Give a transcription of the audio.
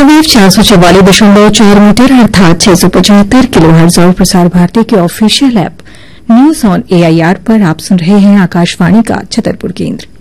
Medium wave 444.4 metre अर्थात 675 kilohertz और प्रसार भारती के official app news on AIR पर आप सुन रहे हैं आकाशवाणी का छतरपुर केंद्र।